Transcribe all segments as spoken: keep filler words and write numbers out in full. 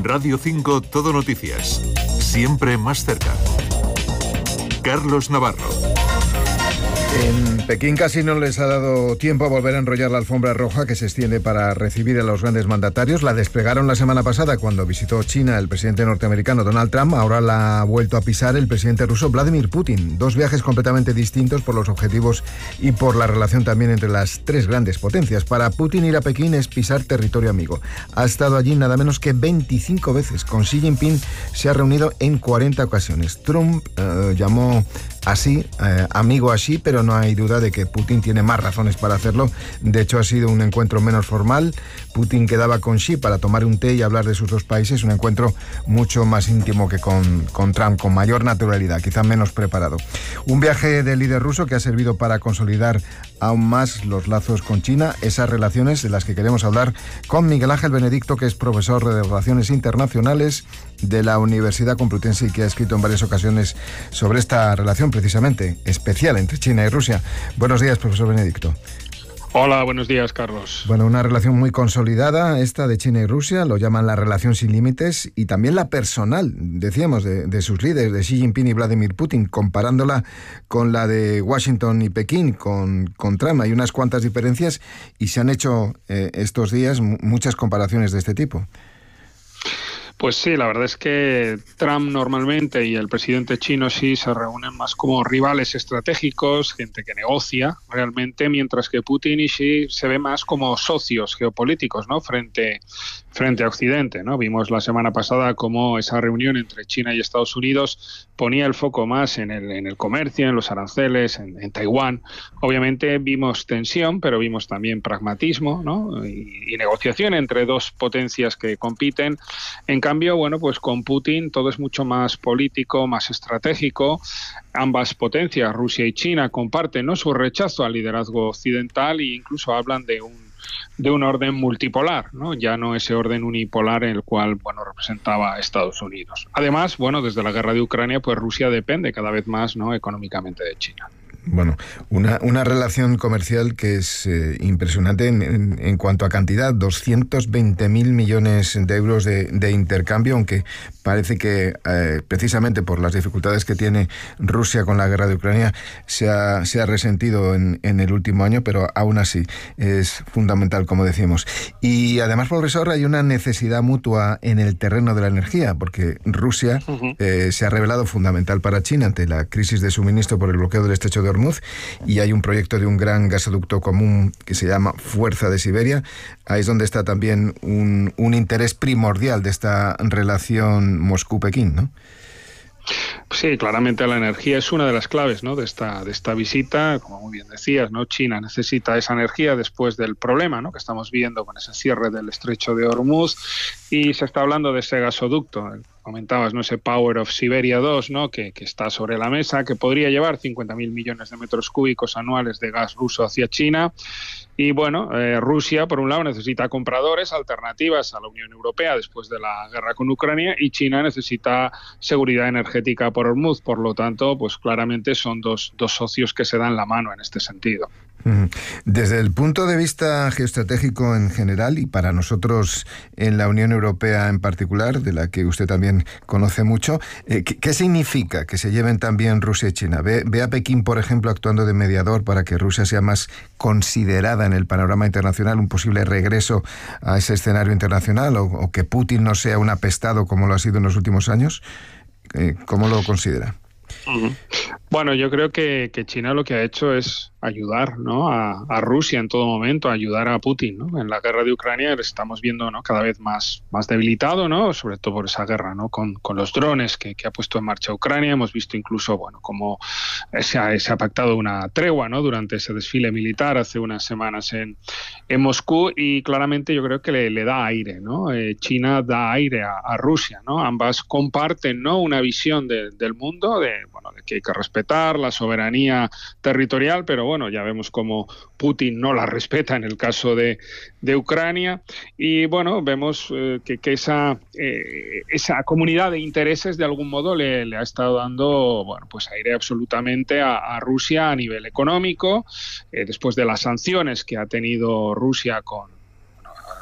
Radio cinco Todo Noticias. Siempre más cerca. Carlos Navarro. En Pekín casi no les ha dado tiempo a volver a enrollar la alfombra roja que se extiende para recibir a los grandes mandatarios. La desplegaron la semana pasada cuando visitó China el presidente norteamericano Donald Trump. Ahora la ha vuelto a pisar el presidente ruso Vladimir Putin. Dos viajes completamente distintos por los objetivos y por la relación también entre las tres grandes potencias. Para Putin, ir a Pekín es pisar territorio amigo. Ha estado allí nada menos que veinticinco veces. Con Xi Jinping se ha reunido en cuarenta ocasiones. Trump eh, llamó así, eh, amigo a Xi, pero no hay duda de que Putin tiene más razones para hacerlo. De hecho, ha sido un encuentro menos formal. Putin quedaba con Xi para tomar un té y hablar de sus dos países. Un encuentro mucho más íntimo que con, con Trump, con mayor naturalidad, quizá menos preparado. Un viaje del líder ruso que ha servido para consolidar aún más los lazos con China, esas relaciones de las que queremos hablar con Miguel Ángel Benedicto, que es profesor de Relaciones Internacionales de la Universidad Complutense y que ha escrito en varias ocasiones sobre esta relación precisamente especial entre China y Rusia. Buenos días, profesor Benedicto. Hola, buenos días, Carlos. Bueno, una relación muy consolidada esta de China y Rusia, lo llaman la relación sin límites, y también la personal, decíamos, de, de sus líderes, de Xi Jinping y Vladimir Putin, comparándola con la de Washington y Pekín, con, con Trump. Hay unas cuantas diferencias y se han hecho eh, estos días muchas comparaciones de este tipo. Pues sí, la verdad es que Trump normalmente y el presidente chino sí se reúnen más como rivales estratégicos, gente que negocia realmente, mientras que Putin y Xi se ven más como socios geopolíticos, ¿no? Frente, frente a Occidente, ¿no? Vimos la semana pasada cómo esa reunión entre China y Estados Unidos ponía el foco más en el, en el comercio, en los aranceles, en, en Taiwán. Obviamente vimos tensión, pero vimos también pragmatismo, ¿no? y, y negociación entre dos potencias que compiten. En cambio, bueno, pues con Putin todo es mucho más político, más estratégico. Ambas potencias, Rusia y China, comparten, ¿no?, su rechazo al liderazgo occidental e incluso hablan de un de un orden multipolar, ¿no? Ya no ese orden unipolar en el cual, bueno, representaba a Estados Unidos. Además, bueno, desde la guerra de Ucrania, pues Rusia depende cada vez más, ¿no?, económicamente de China. Bueno, una, una relación comercial que es eh, impresionante en, en, en cuanto a cantidad, doscientos veinte mil millones de euros de, de intercambio, aunque parece que eh, precisamente por las dificultades que tiene Rusia con la guerra de Ucrania se ha, se ha resentido en, en el último año, pero aún así es fundamental, como decimos. Y además, profesor, hay una necesidad mutua en el terreno de la energía, porque Rusia uh-huh. eh, se ha revelado fundamental para China ante la crisis de suministro por el bloqueo del estrecho de Hormuz, y hay un proyecto de un gran gasoducto común que se llama Fuerza de Siberia. Ahí es donde está también un, un interés primordial de esta relación Moscú-Pekín, ¿no? Sí, claramente la energía es una de las claves, ¿no?, de esta de esta visita. Como muy bien decías, ¿no?, China necesita esa energía después del problema, ¿no?, que estamos viendo con ese cierre del estrecho de Hormuz, y se está hablando de ese gasoducto. Comentabas, ¿no?, ese Power of Siberia dos, ¿no?, que, que está sobre la mesa, que podría llevar cincuenta mil millones de metros cúbicos anuales de gas ruso hacia China. Y bueno, eh, Rusia, por un lado, necesita compradores, alternativas a la Unión Europea después de la guerra con Ucrania, y China necesita seguridad energética por Hormuz. Por lo tanto, pues claramente son dos, dos socios que se dan la mano en este sentido. Desde el punto de vista geoestratégico en general, y para nosotros en la Unión Europea en particular, de la que usted también conoce mucho, eh, ¿qué, ¿qué significa que se lleven también Rusia y China? ¿Ve, ve a Pekín, por ejemplo, actuando de mediador para que Rusia sea más considerada en el panorama internacional, un posible regreso a ese escenario internacional, o, o que Putin no sea un apestado como lo ha sido en los últimos años? Eh, ¿Cómo lo considera? Uh-huh. Bueno, yo creo que, que China lo que ha hecho es ayudar, ¿no?, a, a Rusia en todo momento, ayudar a Putin, ¿no? En la guerra de Ucrania le estamos viendo, ¿no?, cada vez más, más debilitado, ¿no?, sobre todo por esa guerra, ¿no?, con, con los drones que, que ha puesto en marcha Ucrania. Hemos visto incluso, bueno, cómo se ha, se ha pactado una tregua, ¿no?, durante ese desfile militar hace unas semanas en, en Moscú, y claramente yo creo que le, le da aire, ¿no? Eh, China da aire a, a Rusia, ¿no? Ambas comparten, ¿no?, una visión de, del mundo, de, bueno, de que hay que respetar la soberanía territorial, pero bueno, ya vemos cómo Putin no la respeta en el caso de, de Ucrania, y bueno, vemos eh, que, que esa, eh, esa comunidad de intereses de algún modo le, le ha estado dando, bueno, pues aire absolutamente a, a Rusia a nivel económico, eh, después de las sanciones que ha tenido Rusia con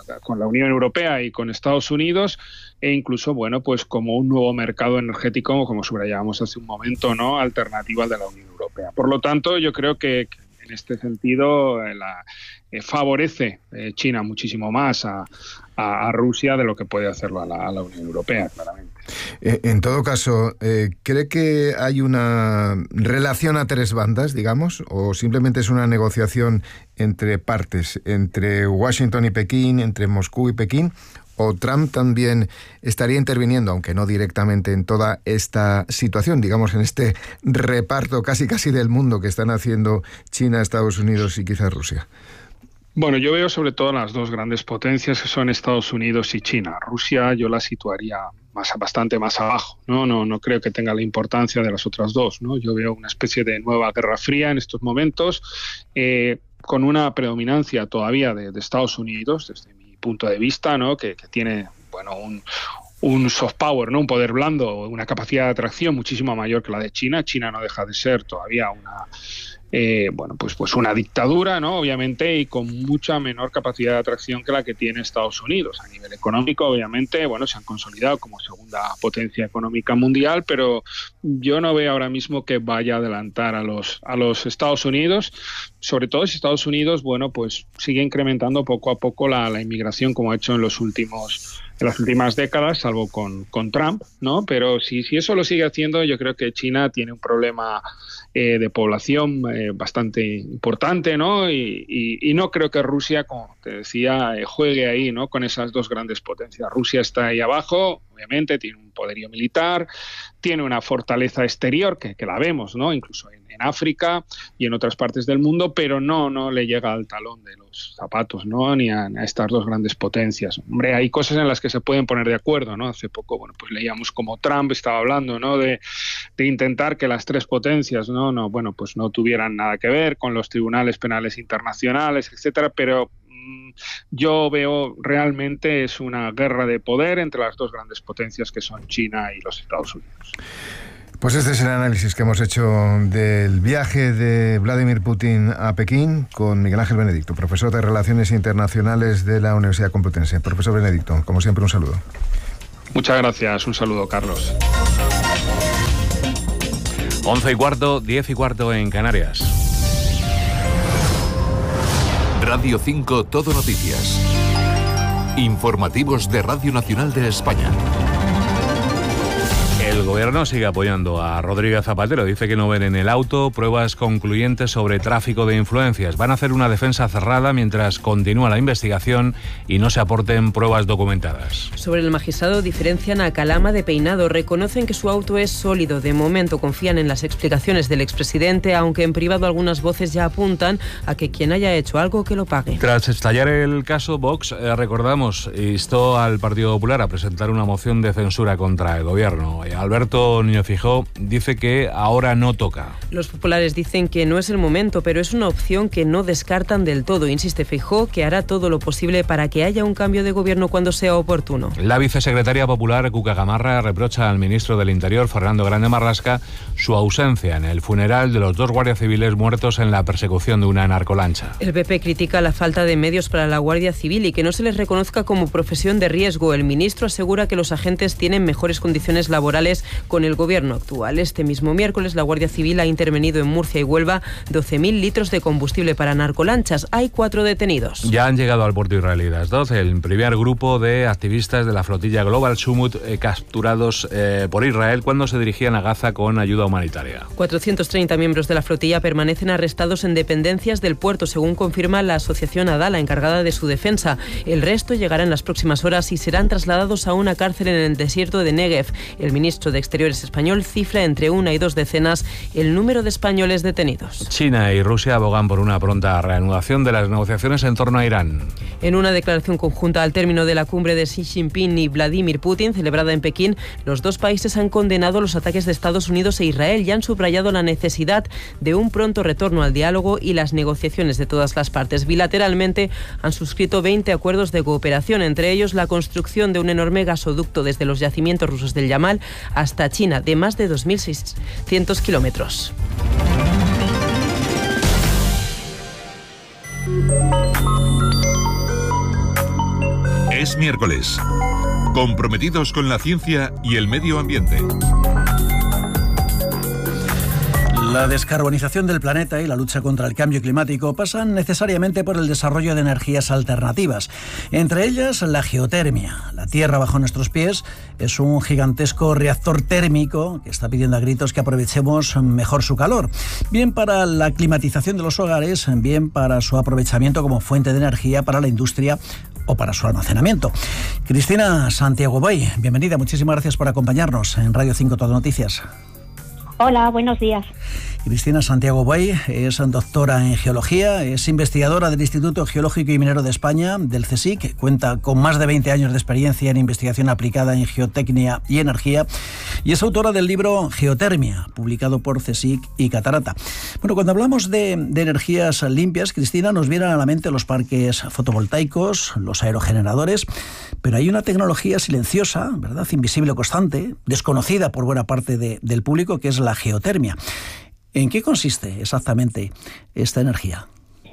con la Unión Europea y con Estados Unidos, e incluso, bueno, pues como un nuevo mercado energético, como subrayábamos hace un momento, ¿no?, alternativa de la Unión Europea. Por lo tanto, yo creo que, que en este sentido eh, la, eh, favorece eh, China muchísimo más a, a, a Rusia de lo que puede hacerlo a la, a la Unión Europea, claramente. En todo caso, eh, ¿cree que hay una relación a tres bandas, digamos, o simplemente es una negociación entre partes, entre Washington y Pekín, entre Moscú y Pekín? ¿O Trump también estaría interviniendo, aunque no directamente, en toda esta situación, digamos, en este reparto casi casi del mundo que están haciendo China, Estados Unidos y quizás Rusia? Bueno, yo veo sobre todo las dos grandes potencias que son Estados Unidos y China. Rusia yo la situaría más, bastante más abajo, ¿no? No, no creo que tenga la importancia de las otras dos, ¿no? Yo veo una especie de nueva guerra fría en estos momentos, eh, con una predominancia todavía de, de Estados Unidos, desde mi punto de vista, ¿no?, que, que tiene, bueno, un, un soft power, ¿no?, un poder blando, una capacidad de atracción muchísimo mayor que la de China. China no deja de ser todavía una... Eh, bueno, pues, pues una dictadura, ¿no?, obviamente, y con mucha menor capacidad de atracción que la que tiene Estados Unidos. A nivel económico, obviamente, bueno, se han consolidado como segunda potencia económica mundial, pero yo no veo ahora mismo que vaya a adelantar a los, a los Estados Unidos, sobre todo si Estados Unidos, bueno, pues sigue incrementando poco a poco la, la inmigración, como ha hecho en los últimos... en las últimas décadas, salvo con, con Trump, ¿no? Pero si, si eso lo sigue haciendo, yo creo que China tiene un problema eh, de población eh, bastante importante, ¿no? Y, y, y no creo que Rusia, como te decía, eh, juegue ahí, ¿no?, con esas dos grandes potencias. Rusia está ahí abajo, obviamente, tiene un poderío militar, tiene una fortaleza exterior, que, que la vemos, ¿no?, incluso en, en África y en otras partes del mundo, pero no, no le llega al talón de los zapatos, ¿no?, ni a, a estas dos grandes potencias. Hombre, hay cosas en las que se pueden poner de acuerdo, ¿no? Hace poco, bueno, pues leíamos como Trump estaba hablando, ¿no?, de, de intentar que las tres potencias, ¿no?, no, bueno, pues no tuvieran nada que ver con los tribunales penales internacionales, etcétera, pero yo veo realmente es una guerra de poder entre las dos grandes potencias que son China y los Estados Unidos. Pues este es el análisis que hemos hecho del viaje de Vladimir Putin a Pekín con Miguel Ángel Benedicto, profesor de Relaciones Internacionales de la Universidad Complutense. Profesor Benedicto, como siempre, un saludo. Muchas gracias, un saludo, Carlos. Once y cuarto, diez y cuarto en Canarias. Radio cinco Todo Noticias. Informativos de Radio Nacional de España. El gobierno sigue apoyando a Rodríguez Zapatero. Dice que no ven en el auto pruebas concluyentes sobre tráfico de influencias. Van a hacer una defensa cerrada mientras continúa la investigación y no se aporten pruebas documentadas. Sobre el magistrado diferencian a Calama de Peinado. Reconocen que su auto es sólido. De momento confían en las explicaciones del expresidente, aunque en privado algunas voces ya apuntan a que quien haya hecho algo que lo pague. Tras estallar el caso, Vox, eh, recordamos, instó al Partido Popular a presentar una moción de censura contra el gobierno. Alberto Núñez Feijóo dice que ahora no toca. Los populares dicen que no es el momento, pero es una opción que no descartan del todo. Insiste Feijóo que hará todo lo posible para que haya un cambio de gobierno cuando sea oportuno. La vicesecretaria popular Cuca Gamarra reprocha al ministro del Interior, Fernando Grande Marlasca, su ausencia en el funeral de los dos guardias civiles muertos en la persecución de una narcolancha. El P P critica la falta de medios para la Guardia Civil y que no se les reconozca como profesión de riesgo. El ministro asegura que los agentes tienen mejores condiciones laborales con el gobierno actual. Este mismo miércoles la Guardia Civil ha intervenido en Murcia y Huelva doce mil litros de combustible para narcolanchas. Hay cuatro detenidos. Ya han llegado al puerto israelí de Asdod el primer grupo de activistas de la flotilla Global Summit eh, capturados eh, por Israel cuando se dirigían a Gaza con ayuda humanitaria. cuatrocientos treinta miembros de la flotilla permanecen arrestados en dependencias del puerto, según confirma la asociación Adala, encargada de su defensa. El resto llegará en las próximas horas y serán trasladados a una cárcel en el desierto de Negev. El ministro de Exteriores español cifra entre una y dos decenas el número de españoles detenidos. China y Rusia abogan por una pronta reanudación de las negociaciones en torno a Irán. En una declaración conjunta al término de la cumbre de Xi Jinping y Vladimir Putin, celebrada en Pekín, los dos países han condenado los ataques de Estados Unidos e Israel y han subrayado la necesidad de un pronto retorno al diálogo y las negociaciones de todas las partes. Bilateralmente han suscrito veinte acuerdos de cooperación, entre ellos la construcción de un enorme gasoducto desde los yacimientos rusos del Yamal hasta China, de más de dos mil seiscientos kilómetros. Es miércoles. Comprometidos con la ciencia y el medio ambiente. La descarbonización del planeta y la lucha contra el cambio climático pasan necesariamente por el desarrollo de energías alternativas, entre ellas la geotermia. La tierra bajo nuestros pies es un gigantesco reactor térmico que está pidiendo a gritos que aprovechemos mejor su calor, bien para la climatización de los hogares, bien para su aprovechamiento como fuente de energía para la industria o para su almacenamiento. Cristina Santiago Boy, bienvenida, muchísimas gracias por acompañarnos en Radio cinco Todo Noticias. Hola, buenos días. Cristina Santiago Boy es doctora en Geología, es investigadora del Instituto Geológico y Minero de España, del CSIC, cuenta con más de veinte años de experiencia en investigación aplicada en geotecnia y energía y es autora del libro Geotermia, publicado por CSIC y Catarata. Bueno, cuando hablamos de, de energías limpias, Cristina, nos vienen a la mente los parques fotovoltaicos, los aerogeneradores, pero hay una tecnología silenciosa, ¿verdad?, invisible o constante, desconocida por buena parte de, del público, que es la geotermia. ¿En qué consiste exactamente esta energía?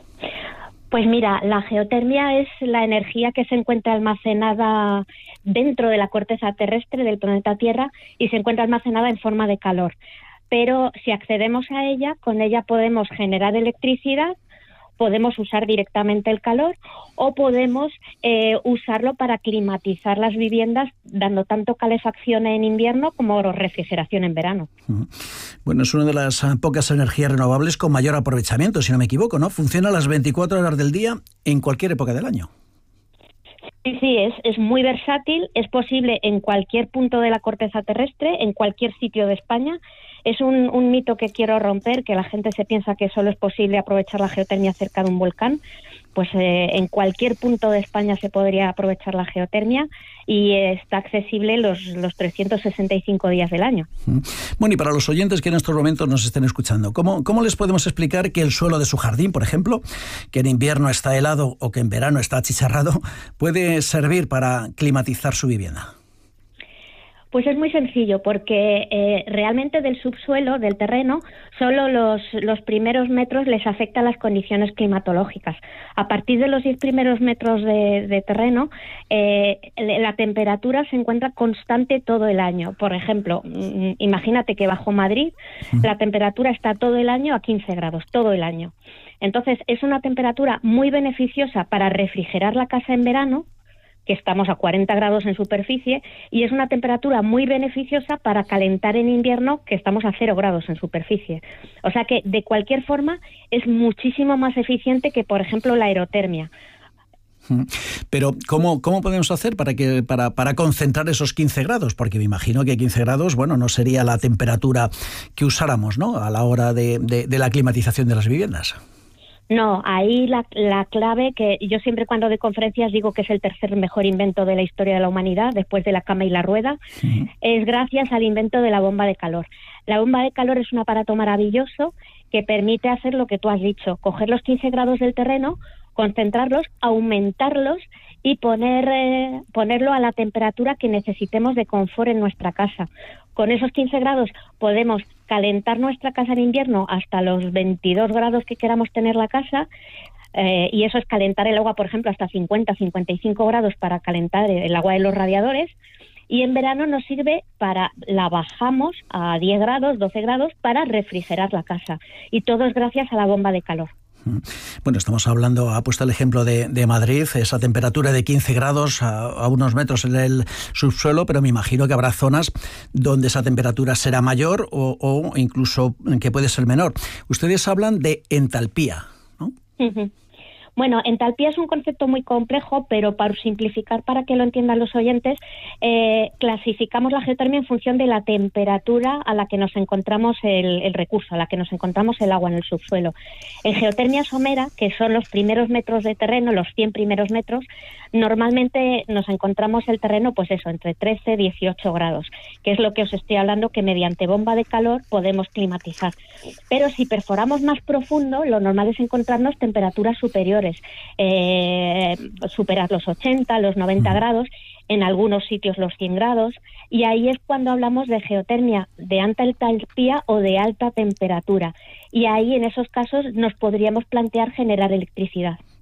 Pues mira, la geotermia es la energía que se encuentra almacenada dentro de la corteza terrestre del planeta Tierra y se encuentra almacenada en forma de calor. Pero si accedemos a ella, con ella podemos generar electricidad, podemos usar directamente el calor o podemos eh, usarlo para climatizar las viviendas, dando tanto calefacción en invierno como refrigeración en verano. Bueno, es una de las pocas energías renovables con mayor aprovechamiento, si no me equivoco, ¿no? Funciona a las veinticuatro horas del día en cualquier época del año. Sí, sí, es, es muy versátil, es posible en cualquier punto de la corteza terrestre, en cualquier sitio de España. Es un, un mito que quiero romper, que la gente se piensa que solo es posible aprovechar la geotermia cerca de un volcán. Pues eh, en cualquier punto de España se podría aprovechar la geotermia y está accesible los, los trescientos sesenta y cinco días del año. Bueno, y para los oyentes que en estos momentos nos estén escuchando, ¿cómo, cómo les podemos explicar que el suelo de su jardín, por ejemplo, que en invierno está helado o que en verano está achicharrado, puede servir para climatizar su vivienda? Pues es muy sencillo, porque eh, realmente del subsuelo, del terreno, solo los, los primeros metros les afectan las condiciones climatológicas. A partir de los diez primeros metros de, de terreno, eh, la temperatura se encuentra constante todo el año. Por ejemplo, imagínate que bajo Madrid la temperatura está todo el año a quince grados, todo el año. Entonces es una temperatura muy beneficiosa para refrigerar la casa en verano, que estamos a cuarenta grados en superficie, y es una temperatura muy beneficiosa para calentar en invierno, que estamos a cero grados en superficie. O sea que, de cualquier forma, es muchísimo más eficiente que, por ejemplo, la aerotermia. Pero, ¿cómo, cómo podemos hacer para, que, para, para concentrar esos quince grados? Porque me imagino que quince grados, bueno, no sería la temperatura que usáramos, ¿no?, a la hora de, de, de la climatización de las viviendas. No, ahí la, la clave, que yo siempre cuando doy conferencias digo que es el tercer mejor invento de la historia de la humanidad, después de la cama y la rueda, sí. Es gracias al invento de la bomba de calor. La bomba de calor es un aparato maravilloso que permite hacer lo que tú has dicho, coger los quince grados del terreno, concentrarlos, aumentarlos y poner eh, ponerlo a la temperatura que necesitemos de confort en nuestra casa. Con esos quince grados podemos calentar nuestra casa en invierno hasta los veintidós grados que queramos tener la casa, eh, y eso es calentar el agua, por ejemplo, hasta cincuenta, cincuenta y cinco grados para calentar el agua de los radiadores, y en verano nos sirve para, la bajamos a diez grados, doce grados para refrigerar la casa, y todo es gracias a la bomba de calor. Bueno, estamos hablando, ha puesto el ejemplo de, de Madrid, esa temperatura de quince grados a, a unos metros en el subsuelo, pero me imagino que habrá zonas donde esa temperatura será mayor o, o incluso que puede ser menor. Ustedes hablan de entalpía, ¿no? Uh-huh. Bueno, entalpía es un concepto muy complejo, pero para simplificar, para que lo entiendan los oyentes, eh, clasificamos la geotermia en función de la temperatura a la que nos encontramos el, el recurso, a la que nos encontramos el agua en el subsuelo. En geotermia somera, que son los primeros metros de terreno, los cien primeros metros, normalmente nos encontramos el terreno, pues eso, entre trece y dieciocho grados, que es lo que os estoy hablando, que mediante bomba de calor podemos climatizar. Pero si perforamos más profundo, lo normal es encontrarnos temperaturas superiores. Eh, superar los ochenta, los noventa grados, en algunos sitios los cien grados, y ahí es cuando hablamos de geotermia de alta entalpía o de alta temperatura, y ahí en esos casos nos podríamos plantear generar electricidad.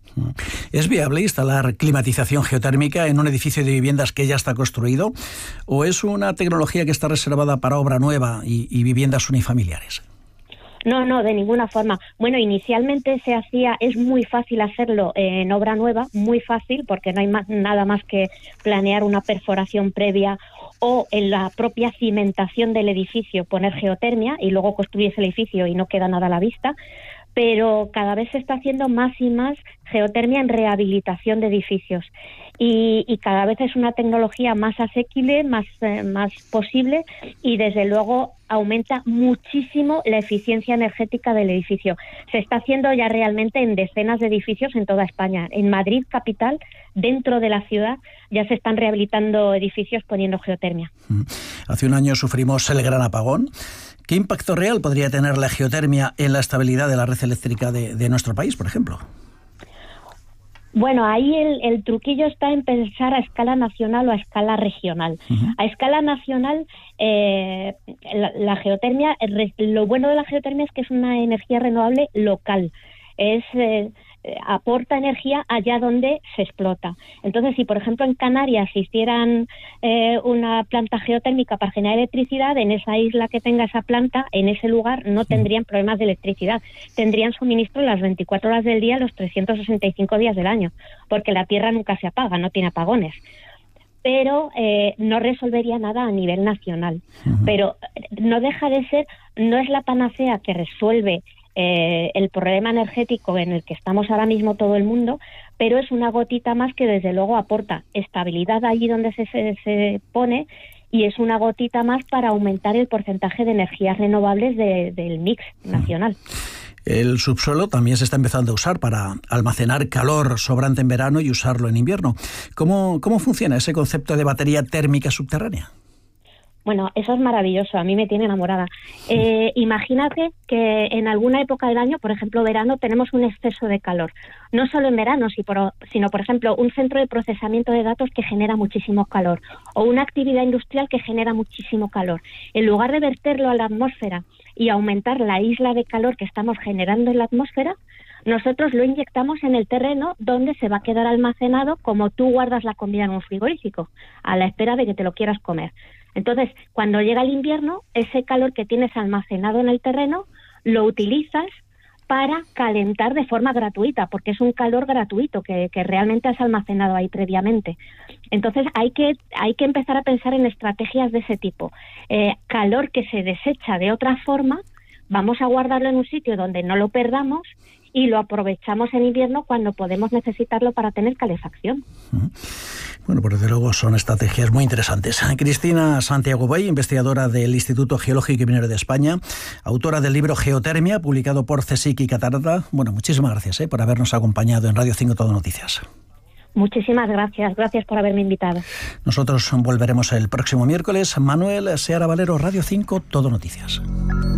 ¿Es viable instalar climatización geotérmica en un edificio de viviendas que ya está construido? ¿O es una tecnología que está reservada para obra nueva y, y viviendas unifamiliares? No, no, de ninguna forma. Bueno, inicialmente se hacía, es muy fácil hacerlo en obra nueva, muy fácil, porque no hay más, nada más que planear una perforación previa o en la propia cimentación del edificio poner geotermia y luego construyes el edificio y no queda nada a la vista. Pero cada vez se está haciendo más y más geotermia en rehabilitación de edificios y, y cada vez es una tecnología más asequible, más, eh, más posible y desde luego aumenta muchísimo la eficiencia energética del edificio. Se está haciendo ya realmente en decenas de edificios en toda España. En Madrid capital, dentro de la ciudad, ya se están rehabilitando edificios poniendo geotermia. Hace un año sufrimos el gran apagón. ¿Qué impacto real podría tener la geotermia en la estabilidad de la red eléctrica de, de nuestro país, por ejemplo? Bueno, ahí el, el truquillo está en pensar a escala nacional o a escala regional. Uh-huh. A escala nacional, eh, la, la geotermia, lo bueno de la geotermia es que es una energía renovable local. Es... Eh, aporta energía allá donde se explota. Entonces, si por ejemplo en Canarias se hicieran eh, una planta geotérmica para generar electricidad, en esa isla que tenga esa planta, en ese lugar no tendrían problemas de electricidad. Tendrían suministro las veinticuatro horas del día, los trescientos sesenta y cinco días del año, porque la Tierra nunca se apaga, no tiene apagones. Pero eh, no resolvería nada a nivel nacional. Uh-huh. Pero no deja de ser, no es la panacea que resuelve Eh, el problema energético en el que estamos ahora mismo todo el mundo, pero es una gotita más que desde luego aporta estabilidad allí donde se, se, se pone y es una gotita más para aumentar el porcentaje de energías renovables de, del mix nacional. El subsuelo también se está empezando a usar para almacenar calor sobrante en verano y usarlo en invierno. ¿Cómo, cómo funciona ese concepto de batería térmica subterránea? Bueno, eso es maravilloso, a mí me tiene enamorada. Eh, imagínate que en alguna época del año, por ejemplo verano, tenemos un exceso de calor. No solo en verano, sino por ejemplo un centro de procesamiento de datos que genera muchísimo calor o una actividad industrial que genera muchísimo calor. En lugar de verterlo a la atmósfera y aumentar la isla de calor que estamos generando en la atmósfera, nosotros lo inyectamos en el terreno donde se va a quedar almacenado como tú guardas la comida en un frigorífico, a la espera de que te lo quieras comer. Entonces, cuando llega el invierno, ese calor que tienes almacenado en el terreno lo utilizas para calentar de forma gratuita, porque es un calor gratuito que, que realmente has almacenado ahí previamente. Entonces, hay que, hay que empezar a pensar en estrategias de ese tipo. Eh, calor que se desecha de otra forma, vamos a guardarlo en un sitio donde no lo perdamos y lo aprovechamos en invierno cuando podemos necesitarlo para tener calefacción. Bueno, pues desde luego son estrategias muy interesantes. Cristina Santiago Bay, investigadora del Instituto Geológico y Minero de España, autora del libro Geotermia, publicado por CSIC y Catarata. Bueno, muchísimas gracias eh, por habernos acompañado en Radio cinco Todo Noticias. Muchísimas gracias, gracias por haberme invitado. Nosotros volveremos el próximo miércoles. Manuel Seara Valero, Radio cinco Todo Noticias.